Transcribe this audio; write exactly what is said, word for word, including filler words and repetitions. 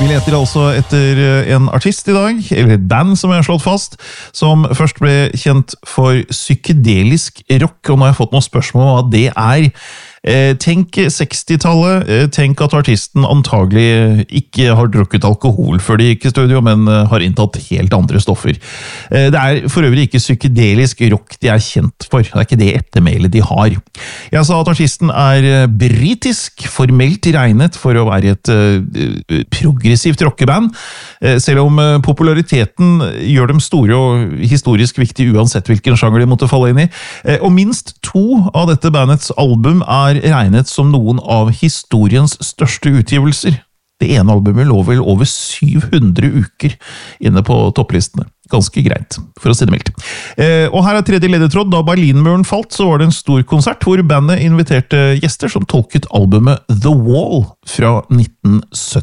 Vi leter altså etter en artist i dag, eller et band som jeg har slått fast, som først ble kjent for psykedelisk rock, og nå har jeg fått noen spørsmål om hva det er. Tenk sekstitallet, tenk at artisten antagelig ikke har drukket alkohol før de gikk i studio, men har inntatt helt andre stoffer. Det er for øvrig ikke psykedelisk rock de er kjent for, det er ikke det ettermælet de har. Jeg sa at artisten er britisk, formelt regnet for å være et progressivt rockeband, selv om populariteten gjør dem store og historisk viktige uansett hvilken sjanger de måtte falle inn i. Og minst to av dette bandets album er regnet som noen av historiens største utgivelser. Det ene albumet lå vel over syv hundre uker inne på topplistene. Ganske greit, for å si det mildt. Eh, og her er tredje ledetråd. Da Berlinmuren falt, så var det en stor konsert hvor bandet inviterte gjester som tolket albumet The Wall fra nitten sytti.